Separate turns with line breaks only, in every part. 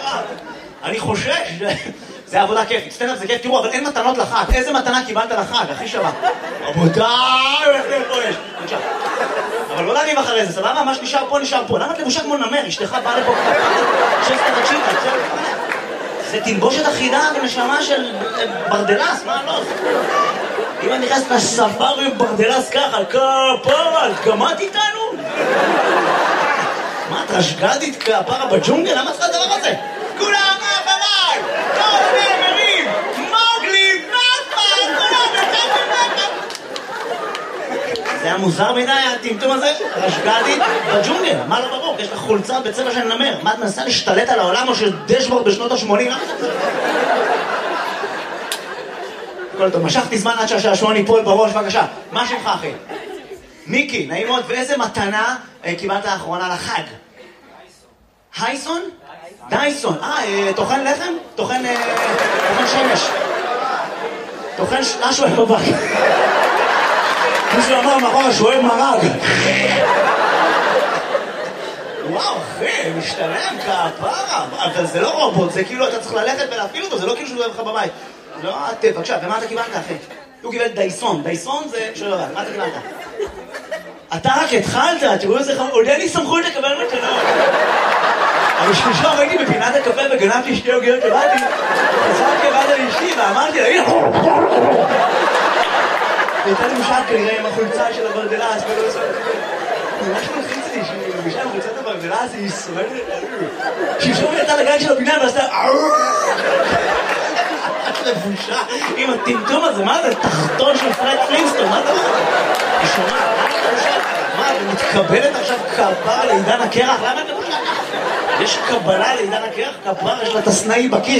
ככה. אני חושש. זה עבודה כיפית. סטנדאפ זה כיף. תראו, אבל אין מתנות לחג. איזה מתנה קיבלת לחג? הכי שווה. רבותיי, איך זה פה יש? בבקשה. אבל לא להגיב אחרי זה, סבבה? מה שנשאר פה, נשאר פה. למה את לבושה כמו נמר? אשתך באה לפה ככה. שסטה תקשיבה, זה תלבושת אחידה ונשמה של ברדלס, מה לא? אם אני נכנסת לספר עם ברדלס ככה, כפרה, את גמרת איתנו? מה, את רשגדית כפרה בג'ונגל? למה צריך הדבר הזה? כולם אחריי! כל הנאמרים! מוגלי, נטמן! כולם נטמן! זה היה מוזר מדי, הטמטום הזה? רשגדית בג'ונגל, מה לא ברור? יש לך חולצה בצבע של נמר. מה, את מנסה להשתלט על העולם או של דשבורד בשנות ה-80? כל טוב, משכתי זמן עד שהשעשועון ייפול בראש, בבקשה. מה שמך, אחי? מיקי, נעים מאוד. ואיזה מתנה קיבלת האחרונה לחג? הייסון? דייסון. טוחן לחם? טוחן שמש. טוחן משהו בבית. מישהו אמר מאחורה שואב מרג. וואו, אחי, משתלם כפרה. אבל זה לא רובוט, זה כאילו אתה צריך ללכת ולהפעיל אותו, זה לא כאילו שהוא אוהב לך בבית. לא, בבקשה, ומה אתה קיבלת, אחי? הוא קיבל דייסון. דייסון זה שואל לבד, מה אתה קיבלת? אתה רק התחלת, תראו איזה חמור, עולה לי סמכות לקבל מתנות. אבל שלשום הייתי בפינת הקפה וגנבתי שתי עוגיות לבאתי, חזרתי לבד על אשתי ואמרתי לה, הנה! הייתה לי משל כנראה עם החולצה של הברדלס, ולא עושה... ממש מלחיץ לי שהיא מבישה עם חולצת הברדלס, היא ישרדת. שלשום היא הייתה לגן של הפינה ועשתה... לבושה עם הטמטום הזה, מה זה? תחתון של פרד פלינסטון, מה זה? היא שומעת, מה, היא מתקבלת עכשיו כפרה לעידן הקרח? למה את לבושה ככה? יש קבלה לעידן הקרח? כפרה, יש לה את הסנאי בכיס.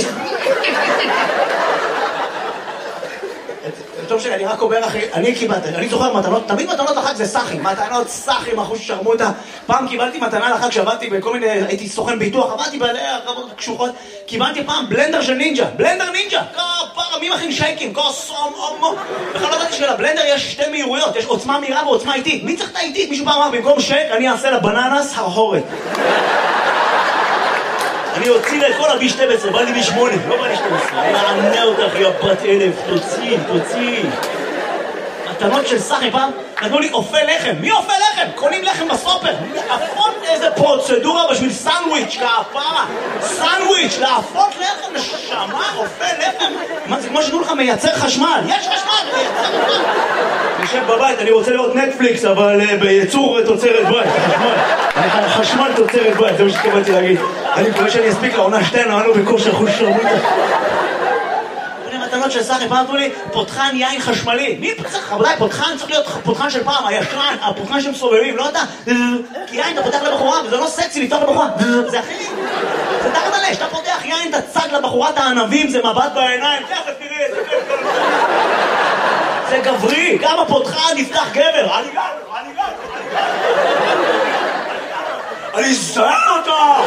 טוב שלי, אני רק אומר אחי, אני קיבלתי, אני זוכר מתנות, תמיד מתנות לחג זה סחים, מתנות סחים, אחוז שרמוטה. פעם קיבלתי מתנה לחג שעבדתי בכל מיני, הייתי סוכן ביטוח, עבדתי בעלי רבות קשוחות, קיבלתי פעם בלנדר של נינג'ה, בלנדר נינג'ה, כפרה, מי מכין שייקים, כוסום, אומו. בכלל לא ידעתי שלבלנדר יש שתי מהירויות, יש עוצמה מהירה ועוצמה איטית. מי צריך את האיטית? מישהו פעם אמר, במקום שייק, אני אעשה לבננס הרהורת. אני אוציא לה את כל ה-B12, בא לי B8, לא בא לי 12. אני מענה אותך, יא בת אלף, תוציא. מתנות של סחי, פעם נתנו לי אופה לחם. מי אופה לחם? קונים לחם בסופר. להפות איזה פרוצדורה בשביל סנדוויץ', כפרה. סנדוויץ', להפות לחם, נשמה, אופה לחם. מה זה כמו שתנו לך מייצר חשמל? יש חשמל, מייצר חשמל. נשב בבית, אני רוצה לראות נטפליקס, אבל בייצור תוצרת בית, חשמל תוצרת בית, זה מה שתקבלתי להגיד. אני מקווה שאני אספיק לעונה 2, נענו בכושר חוש שרמוטה. מתנות של סחי, פעם אמרו לי, פותחן יין חשמלי. מי צריך? רבותיי, פותחן צריך להיות פותחן של פעם, הישן, הפותחן שמסובבים, לא אתה. כי יין אתה פותח לבחורה, וזה לא סקסי לפתוח לבחורה. זה אחי, זה תחת עלי, שאתה פותח יין, אתה צד לבחורת הענבים, זה מבט בעיניים, תכף תראי, זה גברי, גם הפותחן נפתח גבר. אני זהר אותו!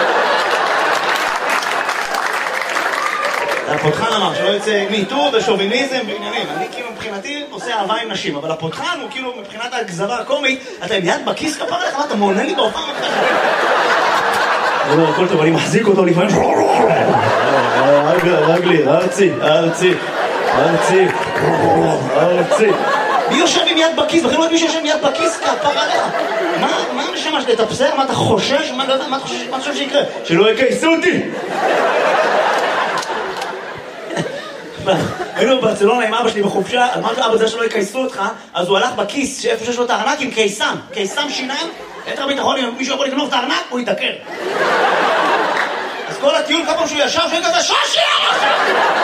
הפותחן אמר שלא יוצא מיטור ושוביניזם ועניינים. אני כאילו מבחינתי עושה אהבה עם נשים, אבל הפותחן הוא כאילו מבחינת הגזרה הקומית, אתה עם יד בכיס כפרה לך, אתה מעונה לי בהופעה מתחת. לא, הכל טוב, אני מחזיק אותו לפעמים. רגלי, ארצי. מי יושב עם יד בכיס? בכלל לא את מי שיושב עם יד בכיס כפרה עליך. מה נשמע שתתפסר? מה אתה חושש? מה אתה חושב שיקרה? שלא יקייסו אותי! היינו בברצלונה עם אבא שלי בחופשה, אמר שאבא זה שלא יקייסו אותך, אז הוא הלך בכיס שאיפה שיש לו את הארנק עם קיסם שיניים, את הביטחון, אם מישהו יכול לגנוב את הארנק, הוא יתעקר. אז כל הטיול, כל פעם שהוא ישב, שהוא כזה, שושי!